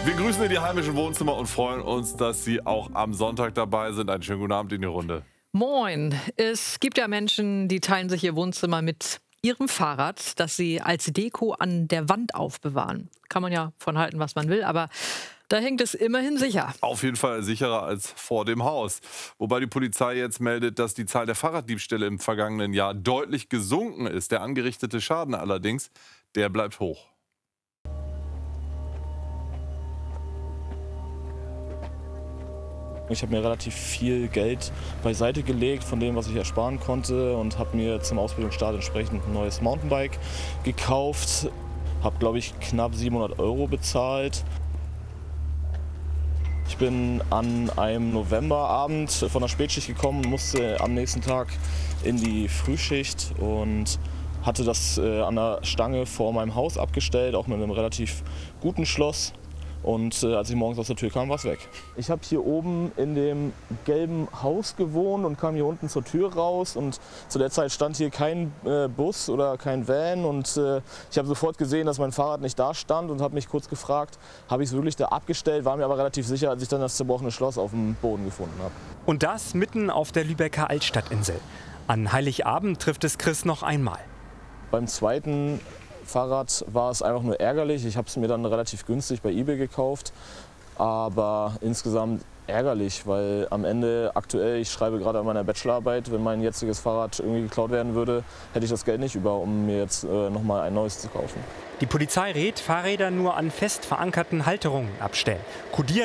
Wir grüßen in die heimischen Wohnzimmer und freuen uns, dass Sie auch am Sonntag dabei sind. Einen schönen guten Abend in die Runde. Moin. Es gibt ja Menschen, die teilen sich ihr Wohnzimmer mit ihrem Fahrrad, das sie als Deko an der Wand aufbewahren. Kann man ja von halten, was man will, aber da hängt es immerhin sicher. Auf jeden Fall sicherer als vor dem Haus. Wobei die Polizei jetzt meldet, dass die Zahl der Fahrraddiebstähle im vergangenen Jahr deutlich gesunken ist. Der angerichtete Schaden allerdings, der bleibt hoch. Ich habe mir relativ viel Geld beiseite gelegt von dem, was ich ersparen konnte, und habe mir zum Ausbildungsstart entsprechend ein neues Mountainbike gekauft. Habe, glaube ich, knapp 700 € bezahlt. Ich bin an einem Novemberabend von der Spätschicht gekommen, musste am nächsten Tag in die Frühschicht und hatte das an der Stange vor meinem Haus abgestellt, auch mit einem relativ guten Schloss. Und als ich morgens aus der Tür kam, war es weg. Ich habe hier oben in dem gelben Haus gewohnt und kam hier unten zur Tür raus. Und zu der Zeit stand hier kein Bus oder kein Van. Und ich habe sofort gesehen, dass mein Fahrrad nicht da stand und habe mich kurz gefragt, habe ich es wirklich da abgestellt, war mir aber relativ sicher, als ich dann das zerbrochene Schloss auf dem Boden gefunden habe. Und das mitten auf der Lübecker Altstadtinsel. An Heiligabend trifft es Chris noch einmal. Beim zweiten Fahrrad war es einfach nur ärgerlich. Ich habe es mir dann relativ günstig bei eBay gekauft, aber insgesamt ärgerlich, weil am Ende aktuell, ich schreibe gerade an meiner Bachelorarbeit, wenn mein jetziges Fahrrad irgendwie geklaut werden würde, hätte ich das Geld nicht über, um mir jetzt nochmal ein neues zu kaufen. Die Polizei rät, Fahrräder nur an fest verankerten Halterungen abstellen. Kodieren